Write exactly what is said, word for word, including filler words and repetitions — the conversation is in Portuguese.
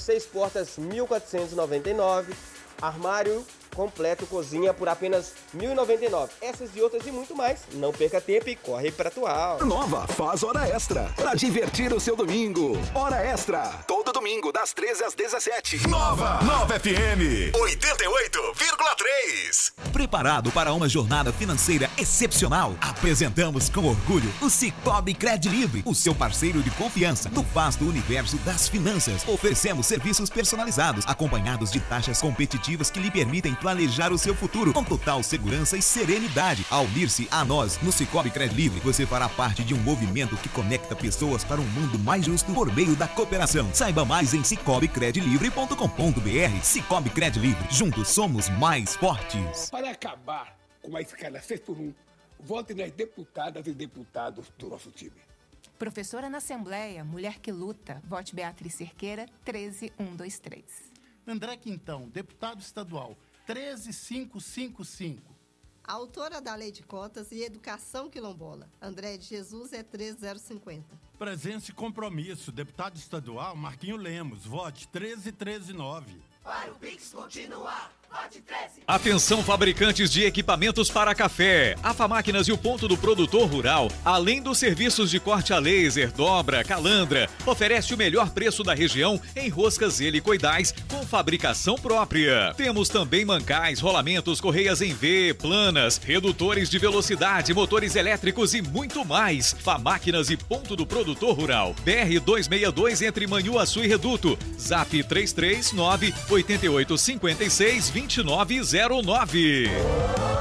seis portas, mil quatrocentos e noventa e nove. Armário completo cozinha por apenas mil e noventa e nove. Essas e outras e muito mais. Não perca tempo e corre para Atual. Nova faz Hora Extra para divertir o seu domingo. Hora Extra, todo domingo das treze às dezessete. Nova, Nova F M oitenta e oito vírgula três. Preparado para uma jornada financeira excepcional? Apresentamos com orgulho o Sicoob Credilivre, o seu parceiro de confiança no vasto universo das finanças. Oferecemos serviços personalizados, acompanhados de taxas competitivas que lhe permitem planejar o seu futuro com total segurança e serenidade. Ao unir-se a nós no Sicoob Credilivre, você fará parte de um movimento que conecta pessoas para um mundo mais justo por meio da cooperação. Saiba mais em cicobi credilivre ponto com ponto br. Sicoob Credilivre, juntos somos mais fortes. Para acabar com a escala seis por um, vote nas deputadas e deputados do nosso time. Professora na Assembleia, mulher que luta. Vote Beatriz Cerqueira, treze mil cento e vinte e três. André Quintão, deputado estadual, treze mil quinhentos e cinquenta e cinco. Autora da Lei de Cotas e Educação Quilombola, André de Jesus, é treze mil cinquenta. Presença e compromisso, deputado estadual, Marquinho Lemos, vote treze mil trezentos e nove. Para o Pix continuar, vote treze. Atenção, fabricantes de equipamentos para café. A Famáquinas e o Ponto do Produtor Rural, além dos serviços de corte a laser, dobra, calandra, oferece o melhor preço da região em roscas helicoidais com fabricação própria. Temos também mancais, rolamentos, correias em V, planas, redutores de velocidade, motores elétricos e muito mais. Famáquinas e Ponto do Produtor Rural, B R duzentos e sessenta e dois entre Manhuaçu e Reduto. Zap três três nove, oito oito cinco seis, dois nove zero nove.